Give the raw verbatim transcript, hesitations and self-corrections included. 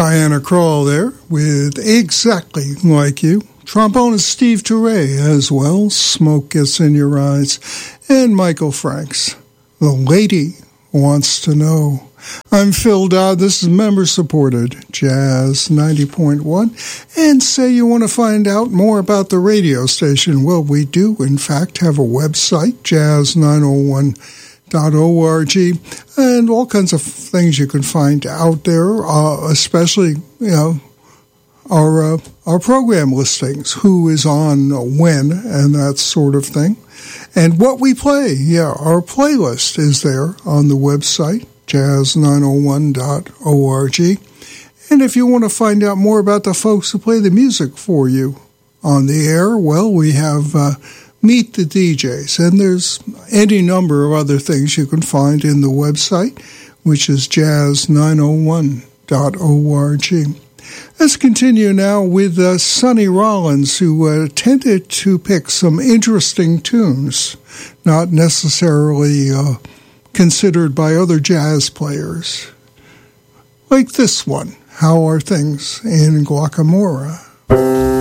Diana Krall there with Exactly Like You. Trombonist Steve Turre as well, Smoke Gets in Your Eyes. And Michael Franks, The Lady Wants to Know. I'm Phil Dodd. This is member-supported Jazz ninety point one. And say you want to find out more about the radio station. Well, we do, in fact, have a website, jazz nine oh one dot org, and all kinds of things you can find out there, uh, especially, you know, our uh, our program listings, who is on when, and that sort of thing. And what we play, yeah, our playlist is there on the website, jazz nine oh one dot org. And if you want to find out more about the folks who play the music for you on the air, well, we have uh, Meet the D Js, and there's any number of other things you can find in the website, which is jazz nine oh one dot org. Let's continue now with uh, Sonny Rollins, who uh, tended to pick some interesting tunes, not necessarily uh, considered by other jazz players. Like this one, How Are Things in Guacamora?